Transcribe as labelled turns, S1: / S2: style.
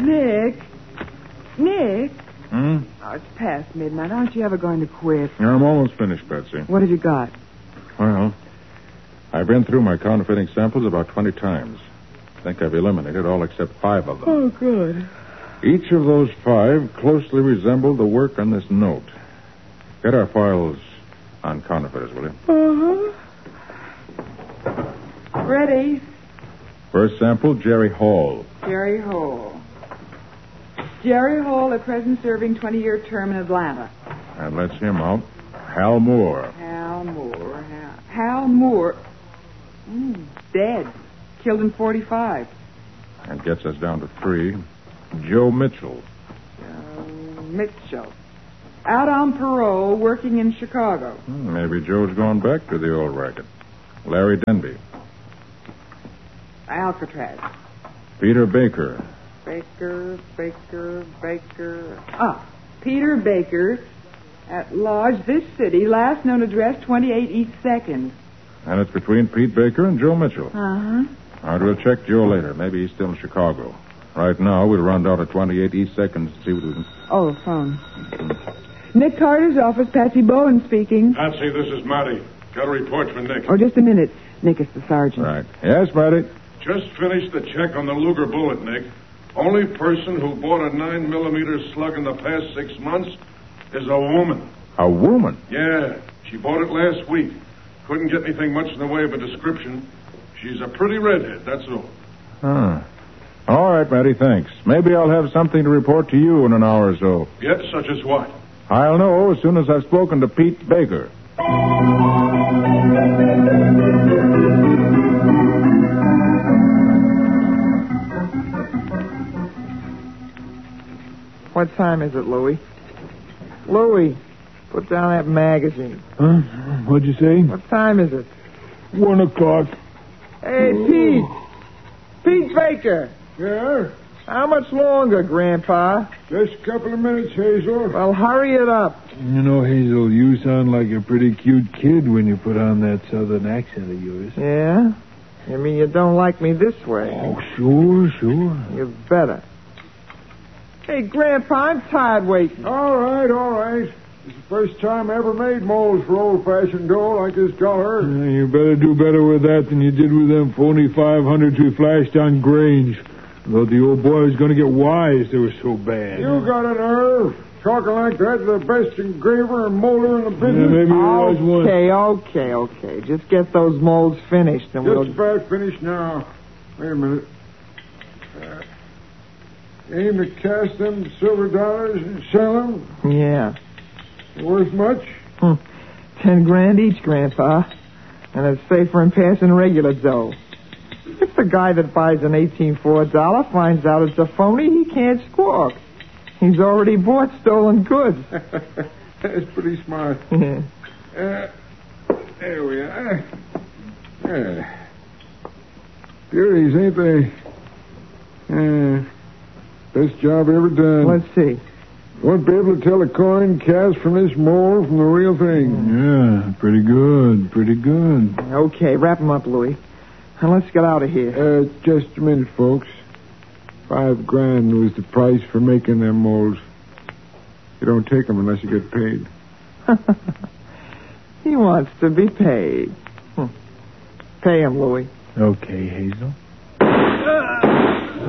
S1: Nick? Nick?
S2: Hmm?
S1: Oh, it's past midnight. Aren't you ever going to quit?
S2: I'm almost finished, Betsy.
S1: What have you got?
S2: Well, I've been through my counterfeiting samples about 20 times. I think I've eliminated all except 5 of them.
S1: Oh, good.
S2: Each of those 5 closely resemble the work on this note. Get our files on counterfeiters, will you?
S1: Uh-huh. Ready?
S2: First sample, Jerry Hall.
S1: Jerry Hall. Jerry Hall, at present serving 20-year term in Atlanta.
S2: And lets him out. Hal Moore.
S1: Hal Moore. Dead. Killed in 45.
S2: And gets us down to 3. Joe Mitchell.
S1: Mitchell. Out on parole, working in Chicago.
S2: Maybe Joe's gone back to the old racket. Larry Denby.
S1: Alcatraz.
S2: Peter Baker.
S1: Baker. Peter Baker, at large, this city, last known address, 28 East 2nd.
S2: And it's between Pete Baker and Joe Mitchell.
S1: Uh-huh.
S2: All right, we'll check Joe later. Maybe he's still in Chicago. Right now, we'll run down to 28 East 2nd and see what we can...
S1: Oh, the phone. Nick Carter's office, Patsy Bowen speaking.
S3: Patsy, this is Matty. Got a report for Nick.
S1: Oh, just a minute. Nick, it's the sergeant.
S2: Right. Yes, Matty?
S3: Just finished the check on the Luger bullet, Nick. Only person who bought a 9mm slug in the past 6 months is a woman.
S2: A woman?
S3: Yeah, she bought it last week. Couldn't get anything much in the way of a description. She's a pretty redhead, that's all.
S2: Huh. All right, Matty, thanks. Maybe I'll have something to report to you in an hour or so.
S3: Yep, such as what?
S2: I'll know as soon as I've spoken to Pete Baker.
S4: What time is it, Louie? Louie, put down that magazine.
S5: Huh? What'd you say?
S4: What time is it?
S5: 1 o'clock.
S4: Hey, Pete. Pete Baker.
S5: Yeah?
S4: How much longer, Grandpa?
S5: Just a couple of minutes, Hazel.
S4: Well, hurry it up.
S5: You know, Hazel, you sound like a pretty cute kid when you put on that southern accent of yours.
S4: Yeah? You mean you don't like me this way?
S5: Oh, sure.
S4: You better. Hey, Grandpa, I'm tired waiting.
S5: All right. It's the first time I ever made molds for old-fashioned dough like this color. You better do better with that than you did with them phony 500s we flashed on Grange. Though the old boy was going to get wise, they were so bad.
S6: You got a nerve. Talking like that to the best engraver and molder in the business.
S5: Maybe there was one.
S4: Okay. Just get those molds finished and
S6: Just about finished now. Wait a minute. Aim to cast them silver dollars and sell them?
S4: Yeah.
S6: Worth much?
S4: 10 grand each, Grandpa. And it's safer than passing regular dough. If the guy that buys an 18-4 dollar finds out it's a phony, he can't squawk. He's already bought stolen goods.
S6: That's pretty smart. There we are. Beauties, ain't they? Best job ever done.
S4: Let's see.
S6: Won't be able to tell a coin cast from this mold from the real thing.
S5: Yeah, pretty good.
S4: Okay, wrap him up, Louie. And let's get out of here.
S6: Just a minute, folks. $5 grand was the price for making them molds. You don't take them unless you get paid.
S4: He wants to be paid. Pay him, Louie.
S5: Okay, Hazel.